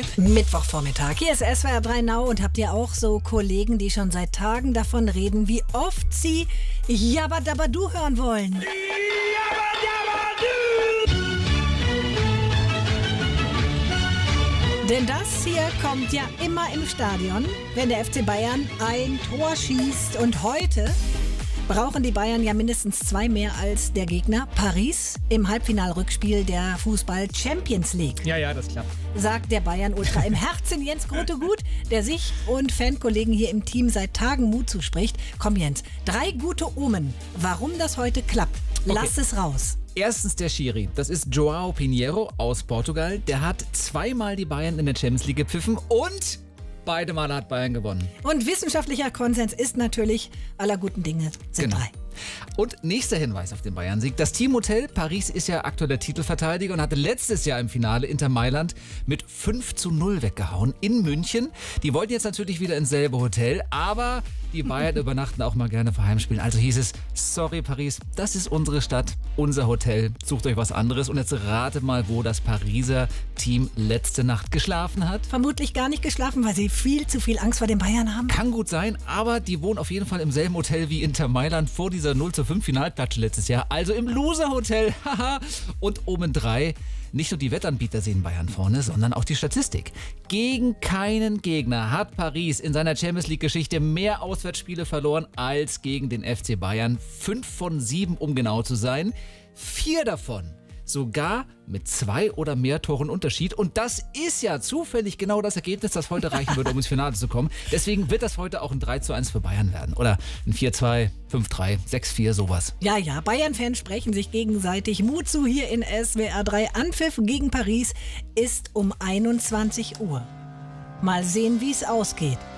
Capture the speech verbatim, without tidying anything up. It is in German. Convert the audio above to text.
Mittwochvormittag. Hier ist S W R drei Now und habt ihr auch so Kollegen, die schon seit Tagen davon reden, wie oft sie Jabba Dabba Du hören wollen? Denn das hier kommt ja immer im Stadion, wenn der F C Bayern ein Tor schießt. Und heute brauchen die Bayern ja mindestens zwei mehr als der Gegner Paris im Halbfinalrückspiel der Fußball-Champions League. Ja, ja, das klappt. Sagt der Bayern-Ultra im Herzen Jens Grotegut, der sich und Fankollegen hier im Team seit Tagen Mut zuspricht. Komm Jens, drei gute Omen, warum das heute klappt. Lass Okay. es raus. Erstens der Schiri. Das ist João Pinheiro aus Portugal. Der hat zweimal die Bayern in der Champions League gepfiffen und beide Male hat Bayern gewonnen. Und wissenschaftlicher Konsens ist natürlich, aller guten Dinge sind Genau. drei. Und nächster Hinweis auf den Bayern-Sieg. Das Teamhotel Paris ist ja aktueller Titelverteidiger und hatte letztes Jahr im Finale Inter Mailand mit fünf zu null weggehauen in München. Die wollten jetzt natürlich wieder ins selbe Hotel, aber die Bayern übernachten auch mal gerne vor Heimspielen. Also hieß es, sorry Paris, das ist unsere Stadt, unser Hotel, sucht euch was anderes. Und jetzt rate mal, wo das Pariser Team letzte Nacht geschlafen hat. Vermutlich gar nicht geschlafen, weil sie viel zu viel Angst vor den Bayern haben. Kann gut sein, aber die wohnen auf jeden Fall im selben Hotel wie Inter Mailand vor dieser null zu fünf Finalklatsche letztes Jahr. Also im Loser-Hotel. Haha. Und oben drei. Nicht nur die Wettanbieter sehen Bayern vorne, sondern auch die Statistik. Gegen keinen Gegner hat Paris in seiner Champions League-Geschichte mehr Auswärtsspiele verloren als gegen den F C Bayern. Fünf von sieben, um genau zu sein. Vier davon sogar mit zwei oder mehr Toren Unterschied. Und das ist ja zufällig genau das Ergebnis, das heute reichen würde, um ins Finale zu kommen. Deswegen wird das heute auch ein drei zu eins für Bayern werden. Oder ein vier zwei, fünf drei, sechs vier, sowas. Ja, ja, Bayern-Fans sprechen sich gegenseitig Mut zu hier in S W R drei. Anpfiff gegen Paris ist um einundzwanzig Uhr. Mal sehen, wie es ausgeht.